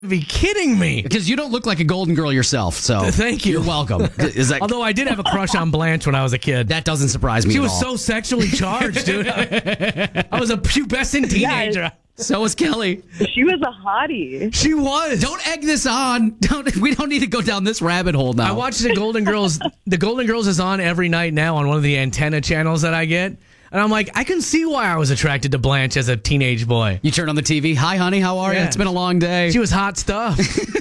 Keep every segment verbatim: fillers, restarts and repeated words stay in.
Be kidding me. Because you don't look like a golden girl yourself, so thank you. You're welcome. Is that? Although I did have a crush on Blanche when I was a kid. That doesn't surprise me She at was all. so sexually charged, dude. I was a pubescent teenager. Yes. So was Kelly. She was a hottie. She was. Don't egg this on. Don't. We don't need to go down this rabbit hole now. I watch the Golden Girls. The Golden Girls is on every night now on one of the antenna channels that I get. And I'm like, I can see why I was attracted to Blanche as a teenage boy. You turn on the T V. Hi, honey. How are you? Yeah. It's been a long day. She was hot stuff.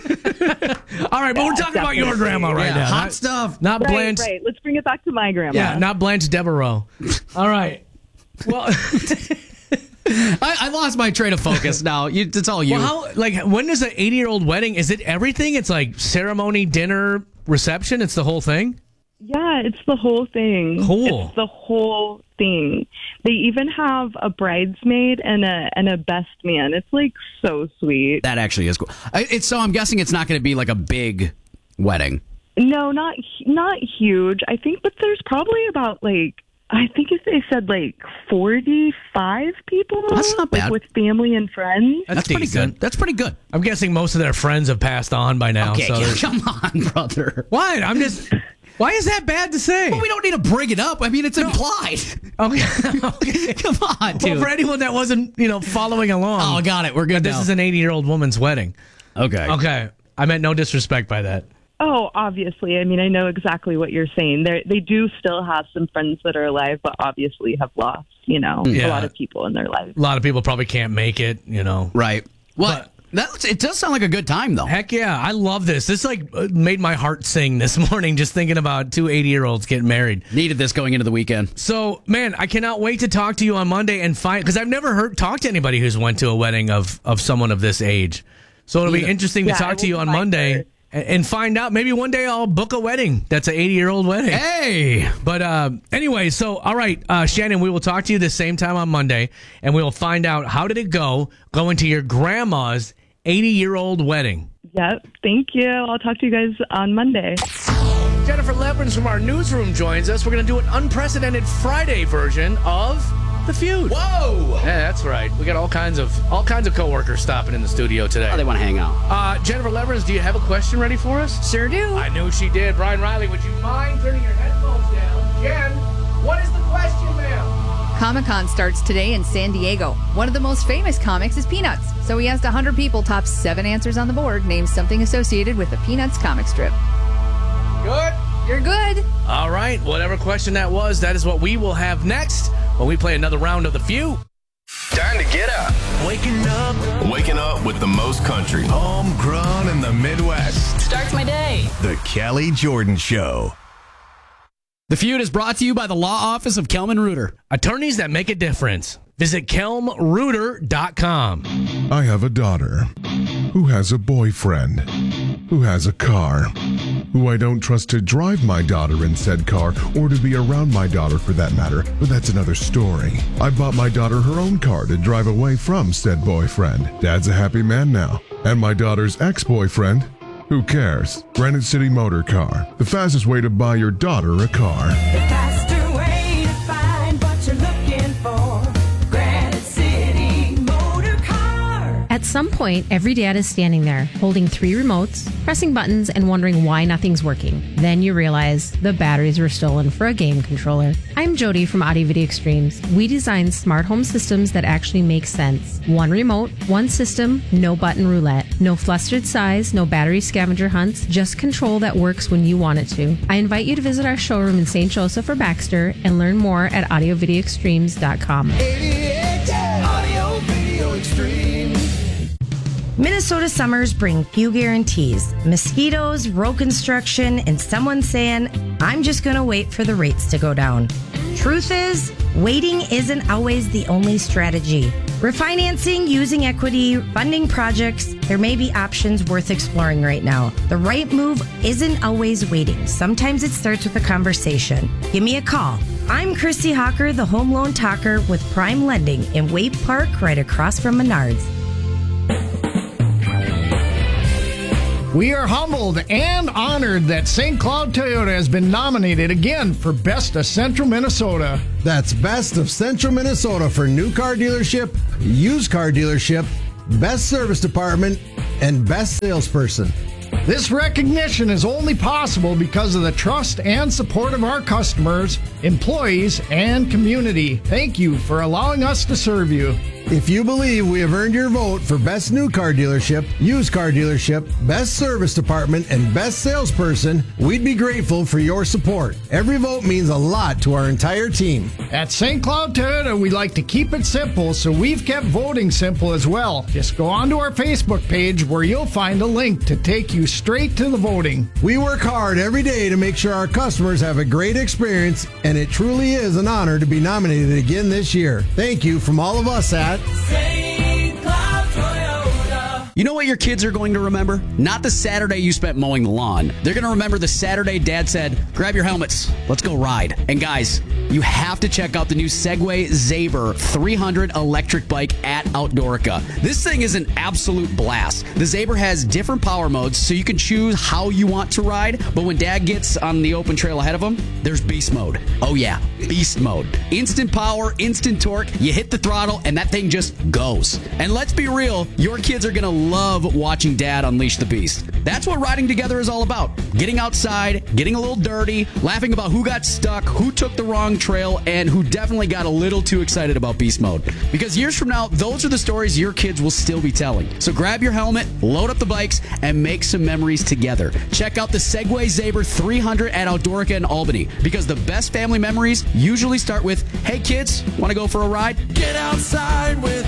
All right, but we're talking about your grandma right Yeah, now. hot not, stuff. Not Right, Blanche. right. Let's bring it back to my grandma. Yeah, not Blanche Devereaux. All right. Well, I, I lost my train of focus now. You, it's all you. well, how like when is an eighty-year-old wedding? Is it everything? It's like ceremony, dinner, reception. It's the whole thing. Yeah, it's the whole thing. Cool. It's the whole thing. They even have a bridesmaid and a and a best man. It's like so sweet. That actually is cool. I- It's so I'm guessing it's not going to be like a big wedding. No, not not huge. I think, but there's probably about like I think if they said like forty-five people. That's not like, bad. with family and friends. That's, pretty decent. good. That's pretty good. I'm guessing most of their friends have passed on by now. Okay, so yeah, there's- come on, brother. what? I'm just. Why is that bad to say? Well, we don't need to bring it up. I mean, it's implied. Okay. okay. Come on, dude. Well, for anyone that wasn't, you know, following along. Oh, got it. We're good This now. is an eighty-year-old woman's wedding. Okay. Okay. I meant no disrespect by that. Oh, obviously. I mean, I know exactly what you're saying. They they do still have some friends that are alive, but obviously have lost, you know, Yeah. a lot of people in their lives. A lot of people probably can't make it, you know. Right. Well, But- that, it does sound like a good time, though. Heck yeah. I love this. This like uh, made my heart sing this morning just thinking about two eighty-year-olds getting married. Needed this going into the weekend. So, man, I cannot wait to talk to you on Monday and find, because I've never heard talk to anybody who's went to a wedding of, of someone of this age. So it'll be interesting Yeah, to I talk to you will on find Monday her. and, and find out. Maybe one day I'll book a wedding that's an eighty-year-old wedding. Hey! But uh, anyway, so, all right, uh, Shannon, we will talk to you the same time on Monday, and we will find out how did it go going to your grandma's eighty-year-old wedding. Yep. Thank you. I'll talk to you guys on Monday. Jennifer Leverins from our newsroom joins us. We're going to do an unprecedented Friday version of The Feud. Whoa! Yeah, that's right. We got all kinds of all kinds of coworkers stopping in the studio today. Oh, they want to hang out. Uh, Jennifer Leverins, do you have a question ready for us? Sure do. I knew she did. Brian Riley, would you mind turning your headphones down? Jen, what is the question, ma'am? Comic-Con starts today in San Diego. One of the most famous comics is Peanuts. So he asked one hundred people, top seven answers on the board, name something associated with the Peanuts comic strip. Good. You're good. All right, whatever question that was, that is what we will have next when we play another round of The Feud. Time to get up. Waking up, Waking up with the most country. homegrown in the Midwest. Starts my day. The Kelly Jordan Show. The Feud is brought to you by the law office of Kelman Reuter. Attorneys that make a difference. Visit kelm reuter dot com. I have a daughter who has a boyfriend who has a car who I don't trust to drive my daughter in said car or to be around my daughter for that matter, but that's another story. I bought my daughter her own car to drive away from said boyfriend. Dad's a happy man now. And my daughter's ex-boyfriend? Who cares? Granite City Motor Car, the fastest way to buy your daughter a car. The faster way to find what you're looking for. Granite City Motor Car. At some point, every dad is standing there, holding three remotes, pressing buttons, and wondering why nothing's working. Then you realize the batteries were stolen for a game controller. I'm Jody from Audio Video Extremes. We design smart home systems that actually make sense. One remote, one system, no button roulette. No flustered size, no battery scavenger hunts, just control that works when you want it to. I invite you to visit our showroom in Saint Joseph or Baxter and learn more at audio video extremes dot com. Audio Video Extremes. Minnesota summers bring few guarantees. Mosquitoes, road construction, and someone saying, I'm just going to wait for the rates to go down. Truth is, waiting isn't always the only strategy. Refinancing, using equity, funding projects, there may be options worth exploring right now. The right move isn't always waiting. Sometimes it starts with a conversation. Give me a call. I'm Christy Hawker, the home loan talker with Prime Lending in Waite Park, right across from Menards. We are humbled and honored that Saint Cloud Toyota has been nominated again for Best of Central Minnesota. That's Best of Central Minnesota for new car dealership, used car dealership, best service department, and Best Salesperson. This recognition is only possible because of the trust and support of our customers, employees, and community. Thank you for allowing us to serve you. If you believe we have earned your vote for Best New Car Dealership, Used Car Dealership, Best Service Department, and Best Salesperson, we'd be grateful for your support. Every vote means a lot to our entire team. At Saint Cloud Toyota, we like to keep it simple, so we've kept voting simple as well. Just go onto our Facebook page where you'll find a link to take you straight to the voting. We work hard every day to make sure our customers have a great experience, and it truly is an honor to be nominated again this year. Thank you from all of us at Saint Cloud Toyota. You know what your kids are going to remember? Not the Saturday you spent mowing the lawn. They're going to remember the Saturday Dad said, grab your helmets, let's go ride. And guys, you have to check out the new Segway Zaber three hundred electric bike at Outdoorica. This thing is an absolute blast. The Zaber has different power modes, so you can choose how you want to ride. But when Dad gets on the open trail ahead of him, there's beast mode. Oh yeah, beast mode. Instant power, instant torque. You hit the throttle, and that thing just goes. And let's be real, your kids are going to love watching Dad unleash the beast. That's what riding together is all about. Getting outside, getting a little dirty, laughing about who got stuck, who took the wrong trail, and who definitely got a little too excited about beast mode. Because years from now, those are the stories your kids will still be telling. So grab your helmet, load up the bikes, and make some memories together. Check out the Segway Zaber three hundred at Outdoorica in Albany, because the best family memories usually start with, hey kids, want to go for a ride? Get outside with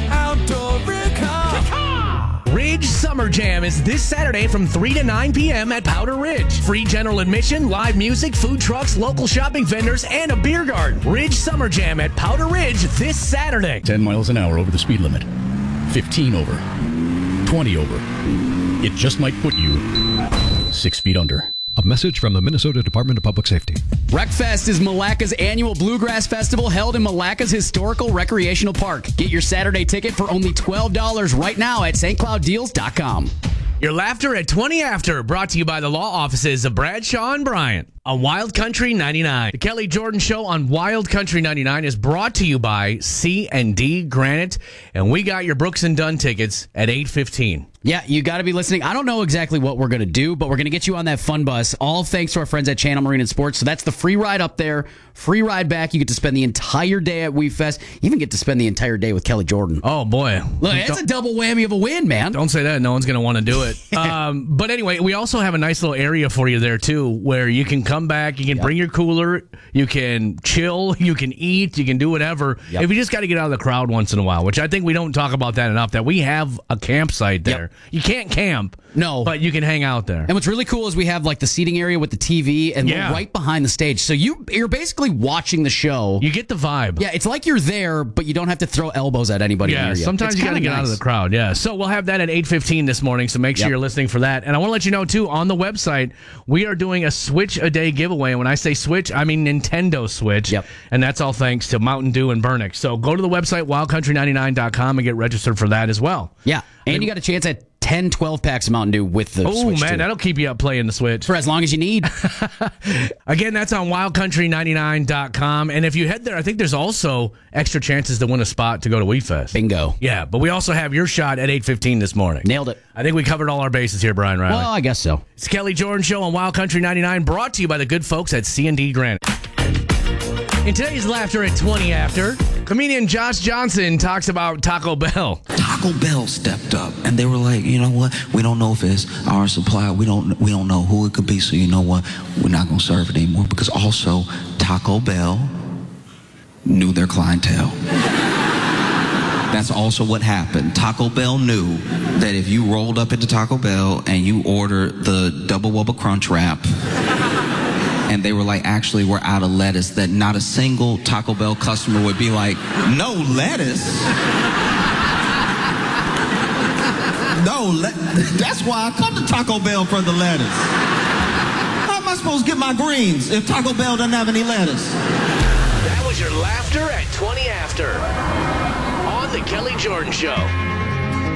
Outdoorica. Ridge Summer Jam is this Saturday from three to nine p.m. at Powder Ridge. Free general admission, live music, food trucks, local shopping vendors, and a beer garden. Ridge Summer Jam at Powder Ridge this Saturday. ten miles an hour over the speed limit. fifteen over. twenty over. It just might put you six feet under. A message from the Minnesota Department of Public Safety. Wreckfest is Malacca's annual bluegrass festival held in Malacca's historical recreational park. Get your Saturday ticket for only twelve dollars right now at st cloud deals dot com. Your laughter at twenty after, brought to you by the law offices of Bradshaw and Bryant on Wild Country ninety-nine. The Kelly Jordan Show on Wild Country ninety-nine is brought to you by C and D Granite, and we got your Brooks and Dunn tickets at eight fifteen. Yeah, you got to be listening. I don't know exactly what we're going to do, but we're going to get you on that fun bus, all thanks to our friends at Channel Marine and Sports. So that's the free ride up there, free ride back. You get to spend the entire day at WeFest. You even get to spend the entire day with Kelly Jordan. Oh, boy. Look, it's a double whammy of a win, man. Don't say that. No one's going to want to do it. um, but anyway, we also have a nice little area for you there, too, where you can come back, you can yep. bring your cooler, you can chill, you can eat, you can do whatever. Yep. If you just got to get out of the crowd once in a while, which I think we don't talk about that enough, that we have a campsite there. Yep. You can't camp. No. But you can hang out there. And what's really cool is we have like the seating area with the T V, and yeah. we're right behind the stage. So you, you're basically watching the show. You get the vibe. Yeah, it's like you're there, but you don't have to throw elbows at anybody yeah, near you. Sometimes it's you got to get nice. out of the crowd. Yeah. So we'll have that at eight fifteen this morning, so make sure yep. you're listening for that. And I want to let you know, too, on the website, we are doing a Switch a Day giveaway. And when I say Switch, I mean Nintendo Switch. Yep. And that's all thanks to Mountain Dew and Burnix. So go to the website, wild country ninety-nine dot com, and get registered for that as well. Yeah. And, and you got a chance at ten, twelve packs of Mountain Dew with the oh, Switch. Oh, man, too. That'll keep you up playing the Switch. For as long as you need. Again, that's on wild country ninety-nine dot com. And if you head there, I think there's also extra chances to win a spot to go to WeFest. Bingo. Yeah, but we also have your shot at eight fifteen this morning. Nailed it. I think we covered all our bases here, Brian Riley. Well, I guess so. It's Kelly Jordan Show on Wild Country ninety-nine, brought to you by the good folks at C and D Granite. In today's Laughter at twenty after, comedian Josh Johnson talks about Taco Bell. Taco Bell stepped up, and they were like, you know what? We don't know if it's our supply. We don't we don't know who it could be, so you know what? We're not going to serve it anymore, because also Taco Bell knew their clientele. That's also what happened. Taco Bell knew that if you rolled up into Taco Bell and you ordered the Double Wubba Crunch Wrap, and they were like, actually, we're out of lettuce, that not a single Taco Bell customer would be like, no lettuce? No, le- that's why I come to Taco Bell for the lettuce. How am I supposed to get my greens if Taco Bell doesn't have any lettuce? That was your Laughter at twenty after on the Kelly Jordan Show.